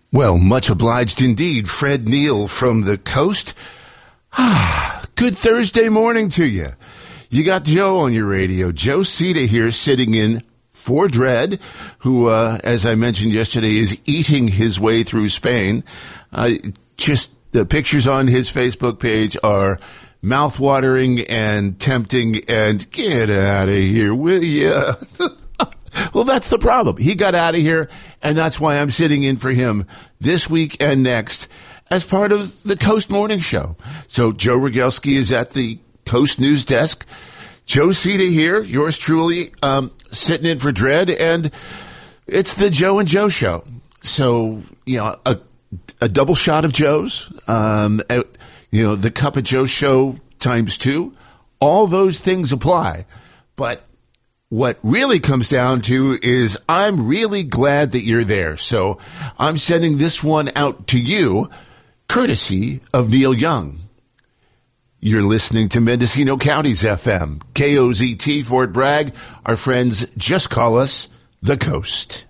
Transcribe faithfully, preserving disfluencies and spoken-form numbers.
Well, much obliged indeed, Fred Neal from the coast. Ah, good Thursday morning to you. You got Joe on your radio. Joe Sita here sitting in for Dread, who, uh, as I mentioned yesterday, is eating his way through Spain. Uh, just the pictures on his Facebook page are mouth-watering and tempting, and get out of here, will ya? Well, that's the problem. He got out of here, and that's why I'm sitting in for him this week and next as part of the Coast Morning Show. So Joe Rogelski is at the Coast News Desk. Joe Sita here, yours truly, um, sitting in for Dread, and it's the Joe and Joe Show. So, you know, a, a double shot of Joe's, um, you know, the Cup of Joe Show times two. All those things apply, but what really comes down to is I'm really glad that you're there. So I'm sending this one out to you, courtesy of Neil Young. You're listening to Mendocino County's F M, K O Z T, Fort Bragg. Our friends just call us The Coast.